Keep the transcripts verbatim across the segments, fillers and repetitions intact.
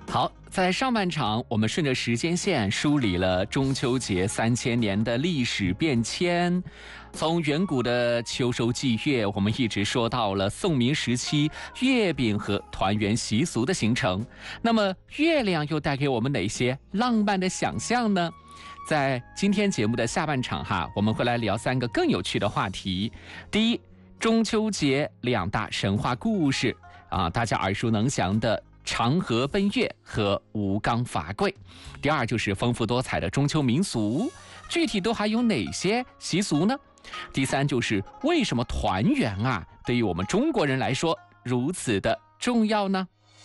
好，在上半场，我们顺着时间线梳理了中秋节三千年的历史变迁，从远古的秋收祭月，我们一直说到了宋明时期月饼和团圆习俗的形成。那么，月亮又带给我们哪些浪漫的想象呢？在今天节目的下半场哈，我们会来聊三个更有趣的话题。第一，中秋节两大神话故事啊，大家耳熟能详的嫦娥奔月和吴刚伐桂。第二就是丰富多彩的中秋民俗，具体都还有哪些习俗呢？第三就是为什么团圆啊对于我们中国人来说如此的重要呢？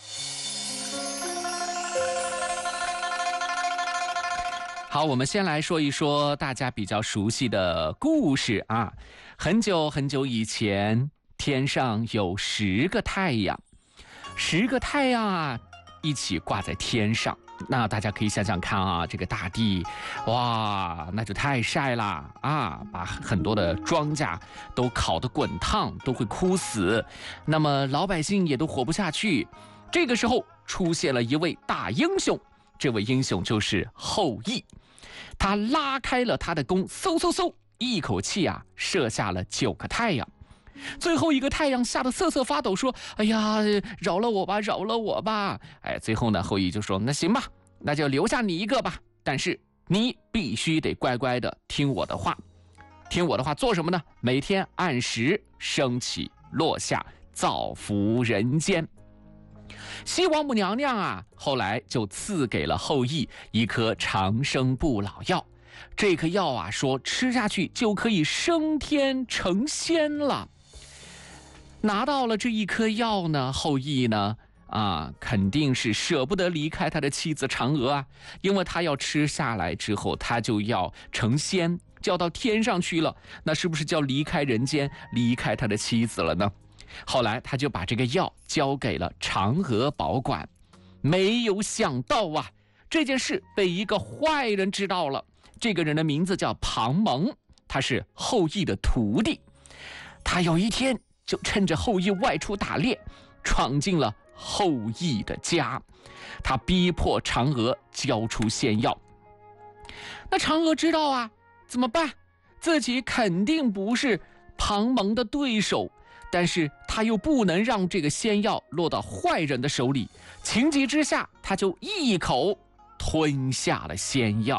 好，我们先来说一说大家比较熟悉的故事啊。很久很久以前，天上有十个太阳，十个太阳啊，一起挂在天上。那大家可以想想看啊，这个大地，哇，那就太晒了啊，把很多的庄稼都烤得滚烫，都会枯死。那么老百姓也都活不下去。这个时候出现了一位大英雄，这位英雄就是后羿。他拉开了他的弓，嗖嗖嗖，一口气啊射下了九个太阳。最后一个太阳吓得瑟瑟发抖，说：“哎呀，饶了我吧，饶了我吧！”哎，最后呢，后羿就说：“那行吧，那就留下你一个吧。但是你必须得乖乖的听我的话，听我的话做什么呢？每天按时升起落下，造福人间。”西王母娘娘啊，后来就赐给了后羿一颗长生不老药。这颗药啊，说吃下去就可以升天成仙了。拿到了这一颗药呢，后羿呢，啊，肯定是舍不得离开他的妻子嫦娥啊，因为他要吃下来之后，他就要成仙，就要到天上去了。那是不是就要离开人间，离开他的妻子了呢？后来他就把这个药交给了嫦娥保管。没有想到啊，这件事被一个坏人知道了。这个人的名字叫庞蒙，他是后羿的徒弟。他有一天就趁着后羿外出打猎，闯进了后羿的家，他逼迫嫦娥交出仙药。那嫦娥知道啊，怎么办？自己肯定不是庞蒙的对手，但是他又不能让这个仙药落到坏人的手里，情急之下，他就一口吞下了仙药。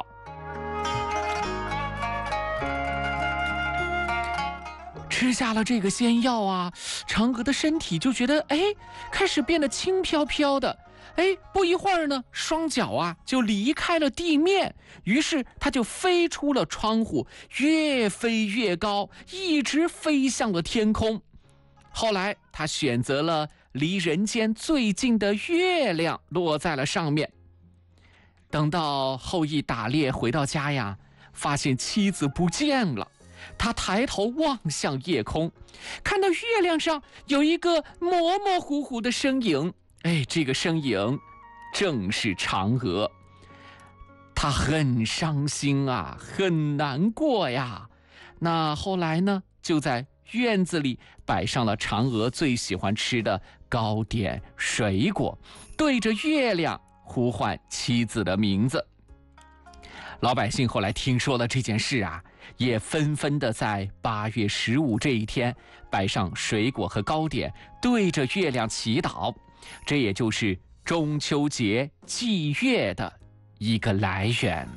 吃下了这个仙药啊，嫦娥的身体就觉得哎，开始变得轻飘飘的。哎，不一会儿呢，双脚啊就离开了地面，于是他就飞出了窗户，越飞越高，一直飞向了天空。后来他选择了离人间最近的月亮，落在了上面。等到后羿打猎回到家呀，发现妻子不见了。他抬头望向夜空，看到月亮上有一个模模糊糊的身影。哎，这个身影正是嫦娥。他很伤心啊，很难过呀。那后来呢，就在院子里摆上了嫦娥最喜欢吃的糕点水果，对着月亮呼唤妻子的名字。老百姓后来听说了这件事啊，也纷纷的在八月十五这一天摆上水果和糕点，对着月亮祈祷。这也就是中秋节祭月的一个来源。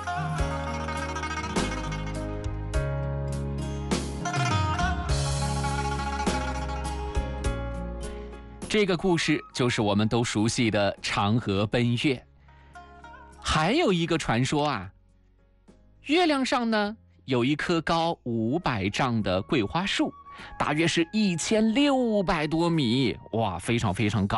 这个故事就是我们都熟悉的嫦娥奔月。还有一个传说啊，月亮上呢有一棵高五百丈的桂花树，大约是一千六百多米，哇，非常非常高。